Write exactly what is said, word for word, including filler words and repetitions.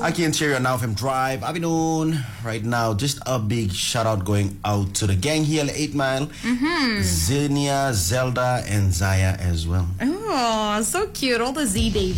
Aki and Cherry on Now F M Drive. Abinoon. Right now, just a big shout out going out to the gang here at eight Mile. Mm-hmm. Xenia, Zelda, and Zaya as well. Oh, so cute. All the Z babies.